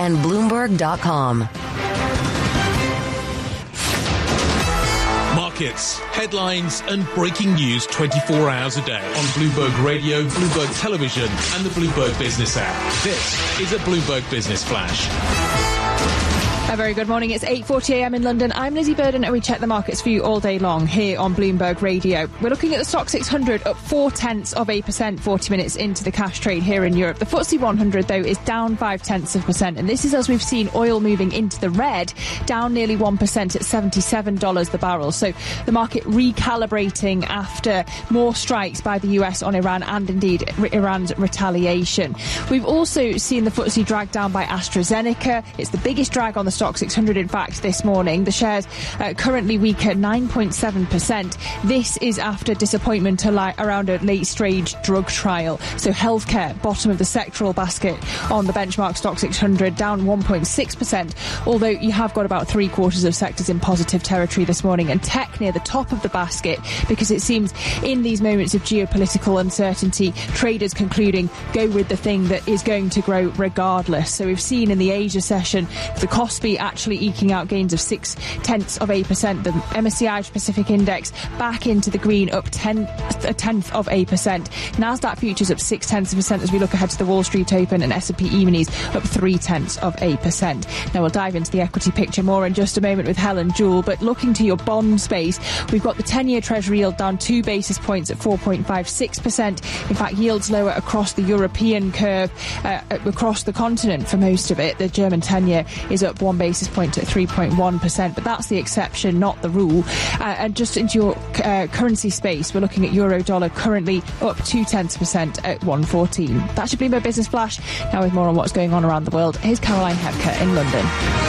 and Bloomberg.com. Markets, headlines and breaking news 24 hours a day on Bloomberg Radio, Bloomberg Television and the Bloomberg Business app. This is a Bloomberg Business Flash. A very good morning. It's 8:40am in London. I'm Lizzie Burden and we check the markets for you all day long here on Bloomberg Radio. We're looking at the Stoxx 600 up 0.4%, 40 minutes into the cash trade here in Europe. The FTSE 100, though, is down 0.5%. And this is as we've seen oil moving into the red, down nearly 1% at $77 the barrel. So the market recalibrating after more strikes by the US on Iran and indeed Iran's retaliation. We've also seen the FTSE dragged down by AstraZeneca. It's the biggest drag on the Stoxx 600, in fact, this morning. The shares currently weak at 9.7%. This is after disappointment around a late-stage drug trial. So healthcare, bottom of the sectoral basket on the benchmark Stoxx 600, down 1.6%, although you have got about three-quarters of sectors in positive territory this morning, and tech near the top of the basket, because it seems in these moments of geopolitical uncertainty, traders concluding go with the thing that is going to grow regardless. So we've seen in the Asia session the Kospi actually eking out gains of 0.6%. The MSCI Pacific Index back into the green, up 0.1%. Nasdaq futures up 0.6% as we look ahead to the Wall Street Open, and S&P E-minis up 0.3%. Now we'll dive into the equity picture more in just a moment with Helen Jewell, but looking to your bond space, we've got the 10-year Treasury yield down 2 basis points at 4.56%. In fact, yields lower across the European curve, across the continent for most of it. The German 10-year is up 1 basis point at 3.1%, but that's the exception, not the rule. And just into your currency space, we're looking at euro dollar currently up 0.2% at 1.14. That's your Bloomberg Business Flash. Now with more on what's going on around the world, here's Caroline Hepker in London.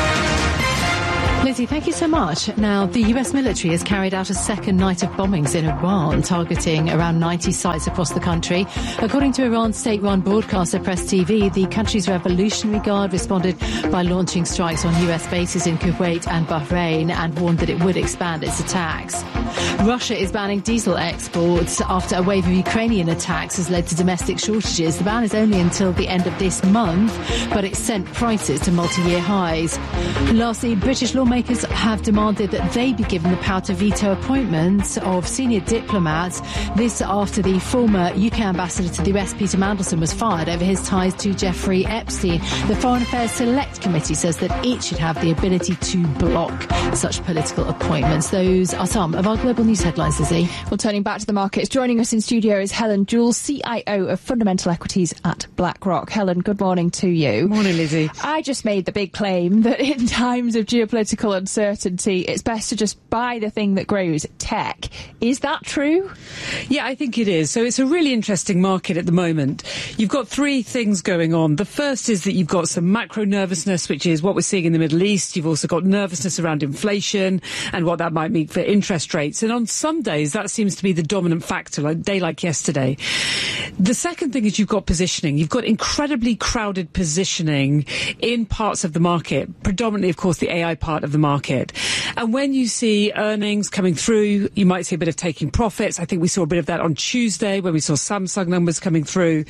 Lizzie, thank you so much. Now, the US military has carried out a second night of bombings in Iran, targeting around 90 sites across the country. According to Iran's state-run broadcaster Press TV, the country's Revolutionary Guard responded by launching strikes on US bases in Kuwait and Bahrain and warned that it would expand its attacks. Russia is banning diesel exports after a wave of Ukrainian attacks has led to domestic shortages. The ban is only until the end of this month, but it sent prices to multi-year highs. Lastly, British lawmakers have demanded that they be given the power to veto appointments of senior diplomats. This after the former UK ambassador to the US, Peter Mandelson, was fired over his ties to Jeffrey Epstein. The Foreign Affairs Select Committee says that it should have the ability to block such political appointments. Those are some of our global news headlines, Lizzie. Well, turning back to the markets, joining us in studio is Helen Jewell, CIO of Fundamental Equities at BlackRock. Helen, good morning to you. Morning, Lizzie. I just made the big claim that in times of geopolitical uncertainty, it's best to just buy the thing that grows, tech. Is that true? Yeah, I think it is. So it's a really interesting market at the moment. You've got three things going on. The first is that you've got some macro nervousness, which is what we're seeing in the Middle East. You've also got nervousness around inflation and what that might mean for interest rates. And on some days, that seems to be the dominant factor, like a day like yesterday. The second thing is you've got positioning. You've got incredibly crowded positioning in parts of the market, predominantly, of course, the AI part of the market. And when you see earnings coming through, you might see a bit of taking profits. I think we saw a bit of that on Tuesday when we saw Samsung numbers coming through.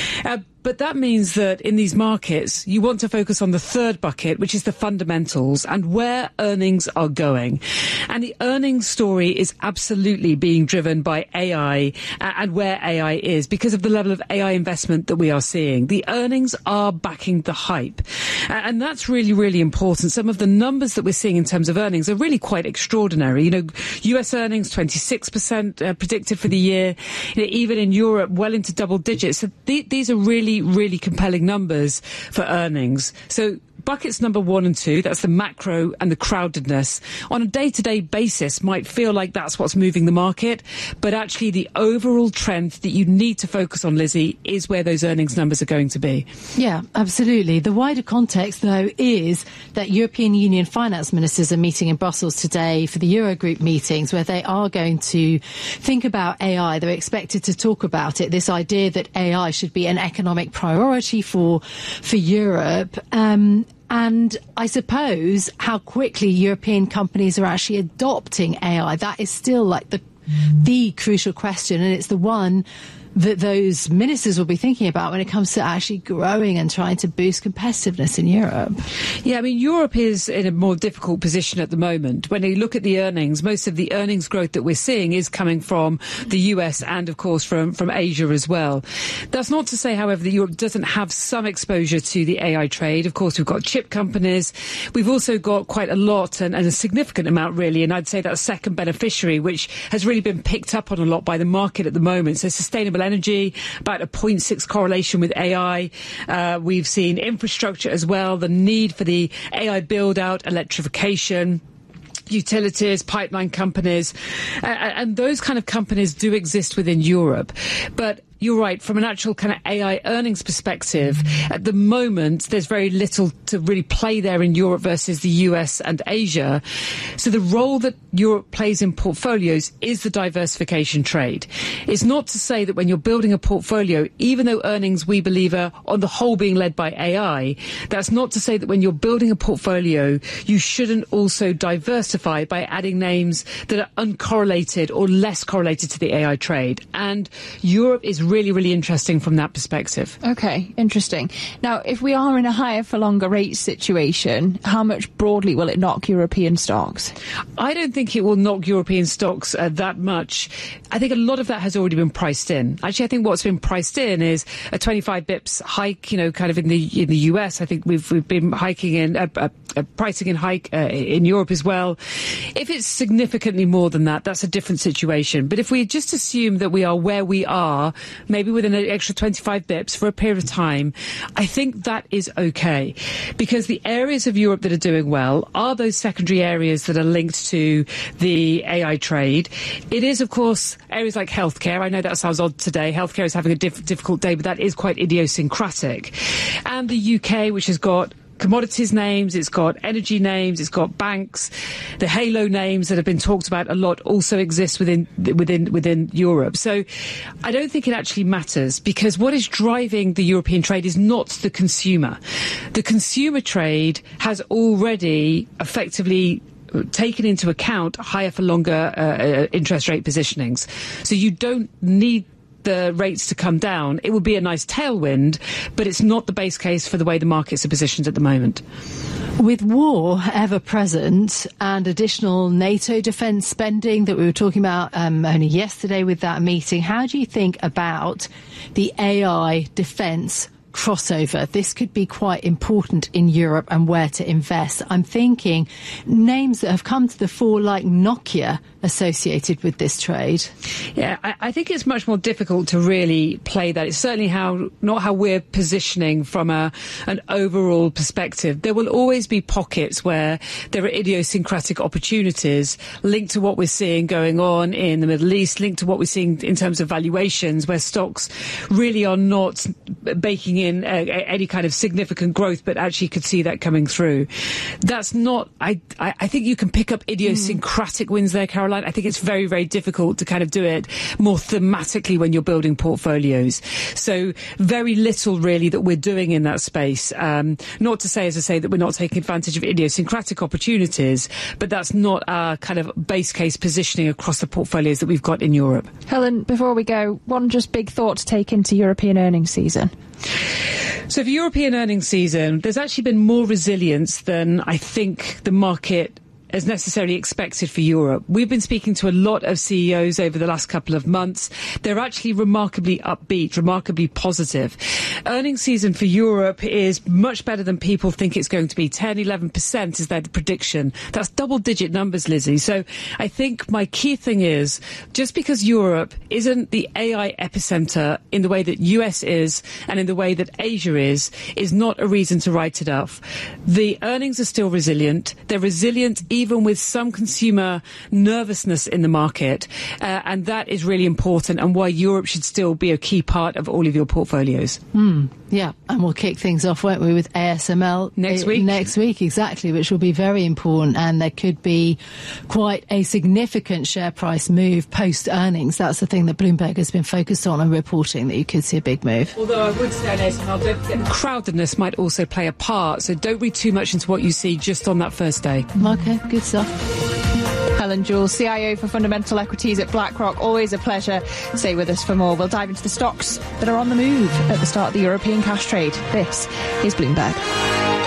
But that means that in these markets, you want to focus on the third bucket, which is the fundamentals and where earnings are going. And the earnings story is absolutely being driven by AI and where AI is because of the level of AI investment that we are seeing. The earnings are backing the hype. And that's really, really important. Some of the numbers that we're seeing in terms of earnings are really quite extraordinary. You know, US earnings, 26% predicted for the year. You know, even in Europe, well into double digits. So these are really compelling numbers for earnings. So buckets number 1 and 2, that's the macro and the crowdedness, on a day-to-day basis might feel like that's what's moving the market, but actually the overall trend that you need to focus on, Lizzie, is where those earnings numbers are going to be. Yeah, absolutely. The wider context, though, is that European Union finance ministers are meeting in Brussels today for the Eurogroup meetings, where they are going to think about AI. They're expected to talk about it, this idea that AI should be an economic priority for Europe. And I suppose how quickly European companies are actually adopting AI, that is still like the crucial question. And it's the one that those ministers will be thinking about when it comes to actually growing and trying to boost competitiveness in Europe. Yeah, I mean, Europe is in a more difficult position at the moment. When you look at the earnings, most of the earnings growth that we're seeing is coming from the US and, of course, from Asia as well. That's not to say, however, that Europe doesn't have some exposure to the AI trade. Of course, we've got chip companies. We've also got quite a lot and a significant amount, really, and I'd say that second beneficiary, which has really been picked up on a lot by the market at the moment. So sustainable energy, about a 0.6 correlation with AI. We've seen infrastructure as well, the need for the AI build-out, electrification, utilities, pipeline companies, and those kind of companies do exist within Europe. But you're right, from an actual kind of AI earnings perspective, at the moment, there's very little to really play there in Europe versus the US and Asia. So the role that Europe plays in portfolios is the diversification trade. It's not to say that when you're building a portfolio, even though earnings, we believe, are on the whole being led by AI, that's not to say that when you're building a portfolio, you shouldn't also diversify by adding names that are uncorrelated or less correlated to the AI trade. And Europe is really, really interesting from that perspective. Okay, interesting. Now, if we are in a higher for longer rate situation, how much broadly will it knock European stocks? I don't think it will knock European stocks that much. I think a lot of that has already been priced in. Actually, I think what's been priced in is a 25 bips hike, kind of in the US. I think we've been hiking in pricing in hike in Europe as well. If it's significantly more than that, that's a different situation. But if we just assume that we are where we are, maybe with an extra 25 bips for a period of time, I think that is okay. Because the areas of Europe that are doing well are those secondary areas that are linked to the AI trade. It is, of course, areas like healthcare. I know that sounds odd today. Healthcare is having a difficult day, but that is quite idiosyncratic. And the UK, which has got commodities names, it's got energy names, it's got banks. The halo names that have been talked about a lot also exist within Europe. So I don't think it actually matters, because what is driving the European trade is not the consumer. The consumer trade has already effectively taken into account higher for longer interest rate positionings. So you don't need the rates to come down. It would be a nice tailwind, but it's not the base case for the way the markets are positioned at the moment. With war ever present and additional NATO defence spending that we were talking about only yesterday with that meeting, how do you think about the AI defence crossover? This could be quite important in Europe and where to invest. I'm thinking names that have come to the fore like Nokia associated with this trade. Yeah, I think it's much more difficult to really play that. It's certainly not how we're positioning from an overall perspective. There will always be pockets where there are idiosyncratic opportunities linked to what we're seeing going on in the Middle East, linked to what we're seeing in terms of valuations, where stocks really are not baking in any kind of significant growth, but actually could see that coming through. That's not, I think you can pick up idiosyncratic wins there, Caroline. I think it's very, very difficult to kind of do it more thematically when you're building portfolios. So very little really that we're doing in that space. Not to say, as I say, that we're not taking advantage of idiosyncratic opportunities, but that's not our kind of base case positioning across the portfolios that we've got in Europe. Helen, before we go, one just big thought to take into European earnings season. So for European earnings season, there's actually been more resilience than I think the market as necessarily expected for Europe. We've been speaking to a lot of CEOs over the last couple of months. They're actually remarkably upbeat, remarkably positive. Earnings season for Europe is much better than people think it's going to be. 10, 11% is their prediction. That's double-digit numbers, Lizzie. So I think my key thing is, just because Europe isn't the AI epicenter in the way that US is and in the way that Asia is not a reason to write it off. The earnings are still resilient. They're resilient even with some consumer nervousness in the market, and that is really important, and why Europe should still be a key part of all of your portfolios. Yeah, and we'll kick things off, won't we, with ASML next week? Next week, exactly, which will be very important, and there could be quite a significant share price move post-earnings. That's the thing that Bloomberg has been focused on and reporting, that you could see a big move. Although I would say on ASML, don't forget crowdedness might also play a part, so don't read too much into what you see just on that first day. Okay, good stuff. Helen Jules, CIO for Fundamental Equities at BlackRock. Always a pleasure. Stay with us for more. We'll dive into the stocks that are on the move at the start of the European cash trade. This is Bloomberg.